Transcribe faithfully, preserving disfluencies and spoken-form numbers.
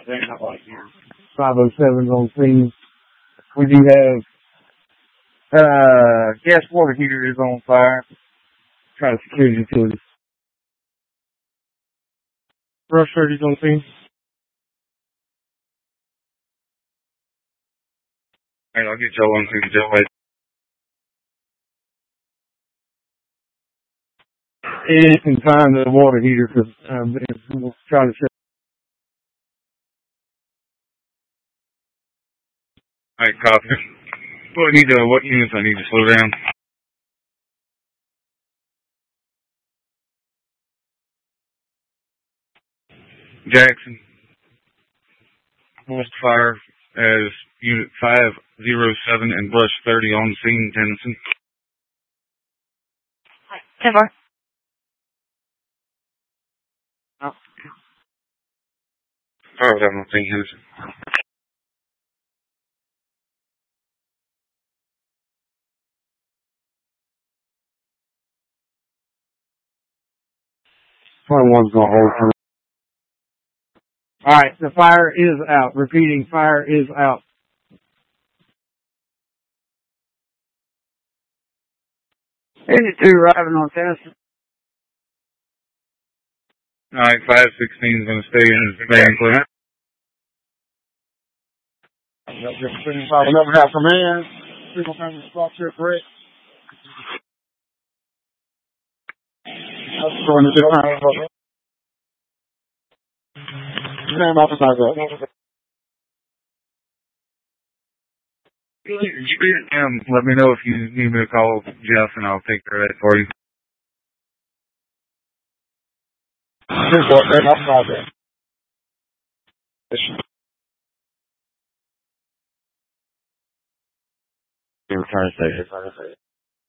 five oh seven on scene. We do have, uh, gas water heater is on fire. Try to secure utilities. Brush thirty's on scene. Alright, I'll get y'all on scene, Joe. It can find the water heater because um, we'll try to set. Alright, copy. What need to, what units I need to slow down? Jackson. West fire as unit five oh seven and brush thirty on scene, Tennyson. ten four. Oh. five oh seven on scene, Henderson. twenty-one's gonna hold for. Alright, the fire is out. Repeating, fire is out. eighty-two arriving on Tennyson. Alright, five sixteen is going to stay in his van clear. We'll never have command. People come to spot here, correct? That's going to do it. Name off the side of Um, let me know if you need me to call Jeff and I'll take care of that for you. Here's what, right off the side there. You're trying to say, you're trying to say.